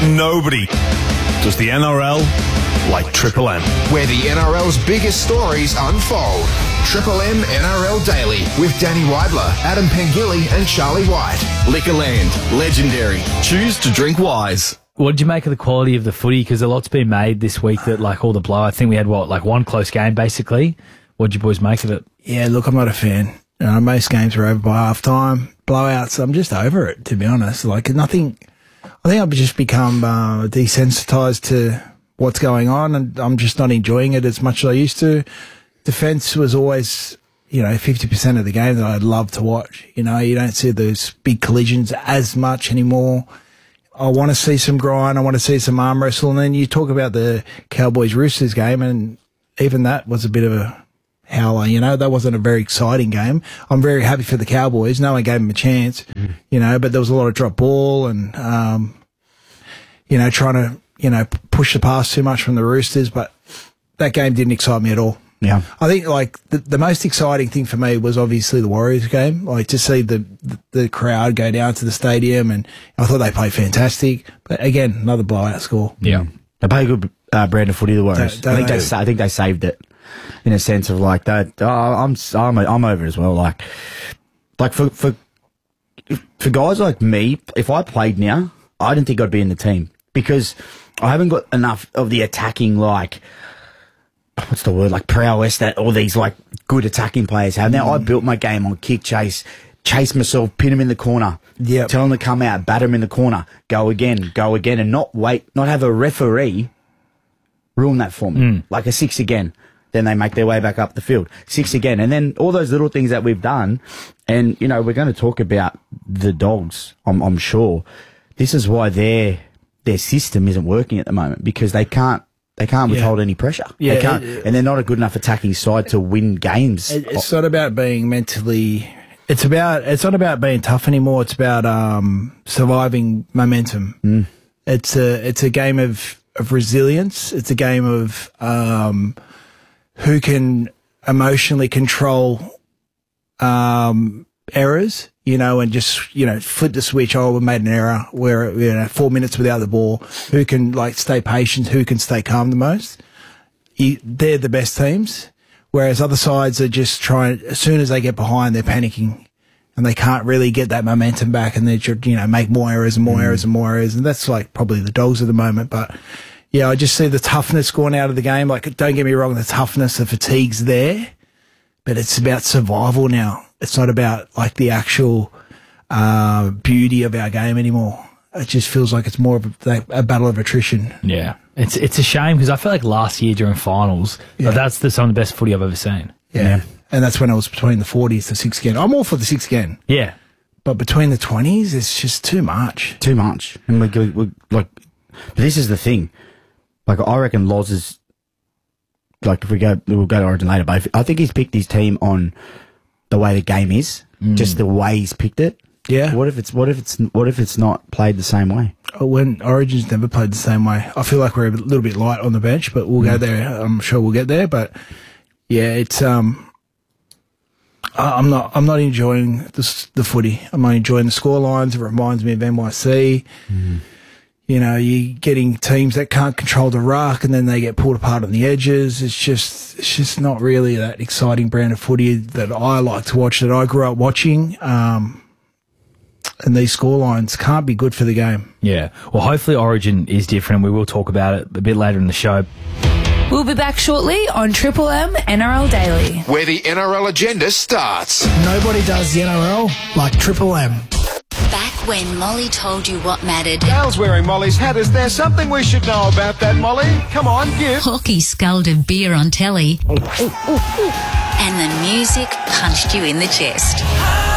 Nobody does the NRL like Triple M. Where the NRL's biggest stories unfold. Triple M NRL Daily with Danny Weidler, Adam Pengilly and Charlie White. Liquorland, legendary. Choose to drink wise. What did you make of the quality of the footy? Because a lot's been made this week that, like, all the blow. I think we had, one close game, basically. What did you boys make of it? Yeah, look, I'm not a fan. Most games are over by half-time. Blowouts, I'm just over it, to be honest. Like, nothing... I think I've just become desensitised to what's going on, and I'm just not enjoying it as much as I used to. Defence was always, 50% of the game that I'd love to watch. You don't see those big collisions as much anymore. I want to see some grind. I want to see some arm wrestle. And then you talk about the Cowboys-Roosters game, and even that was a bit of a howler. That wasn't a very exciting game. I'm very happy for the Cowboys. No one gave them a chance, but there was a lot of drop ball and, trying to, push the pass too much from the Roosters. But that game didn't excite me at all. Yeah. I think, the most exciting thing for me was obviously the Warriors game. To see the crowd go down to the stadium, and I thought they played fantastic. But again, another blowout score. Yeah. They play a good brand of footy, the Warriors. I think they saved it in a sense of that. I'm over it as well. For guys like me, if I played now, I didn't think I'd be in the team because I haven't got enough of the attacking, what's the word, prowess that all these good attacking players have. Now I built my game on kick, chase myself, pin him in the corner, tell him to come out, bat him in the corner, go again, and not have a referee ruin that for me. Like a 6 again. Then they make their way back up the field. 6 again. And then all those little things that we've done, and, we're going to talk about the Dogs, I'm sure. This is why their system isn't working at the moment, because they can't withhold any pressure. Yeah, they can't, and they're not a good enough attacking side to win games. It's not about being mentally... It's not about being tough anymore. It's about surviving momentum. It's a game of resilience. It's a game of who can emotionally control errors, and just, flip the switch. Oh, we made an error. We're 4 minutes without the ball. Who can stay patient? Who can stay calm the most? They're the best teams. Whereas other sides are just trying, as soon as they get behind, they're panicking and they can't really get that momentum back, and they just, make more errors and more errors and more errors. And that's probably the Dogs at the moment. But yeah, I just see the toughness going out of the game. Don't get me wrong, the toughness, the fatigue's there, but it's about survival now. It's not about the actual beauty of our game anymore. It just feels like it's more of a battle of attrition. Yeah. It's a shame because I feel like last year during finals, that's some of the best footy I've ever seen. Yeah. And that's when it was between the 40s, the 6 again. I'm all for the 6 again. Yeah. But between the 20s, it's just too much. Too much. And but this is the thing. I reckon Loz is, if we'll go to Origin later, but I think he's picked his team on the way the game is, just the way he's picked it. Yeah. What if it's not played the same way? When Origin's never played the same way. I feel like we're a little bit light on the bench, but we'll go there. I'm sure we'll get there. But yeah, it's I'm not enjoying the footy. I'm not enjoying the score lines. It reminds me of NYC. You're getting teams that can't control the ruck, and then they get pulled apart on the edges. It's just not really that exciting brand of footy that I like to watch, that I grew up watching. And these scorelines can't be good for the game. Yeah. Well, hopefully Origin is different, and we will talk about it a bit later in the show. We'll be back shortly on Triple M NRL Daily, where the NRL agenda starts. Nobody does the NRL like Triple M. Back when Molly told you what mattered. Dale's wearing Molly's hat. Is there something we should know about that, Molly? Come on, give. Hawkey sculled beer on telly. And the music punched you in the chest.